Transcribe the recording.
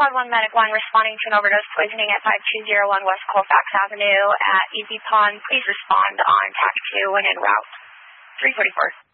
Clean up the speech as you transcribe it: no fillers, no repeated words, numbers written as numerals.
Squad 1 Medic 1 responding to an overdose poisoning at 5201 West Colfax Avenue at Easy Pond. Please respond on TAC 2 when en route. 344.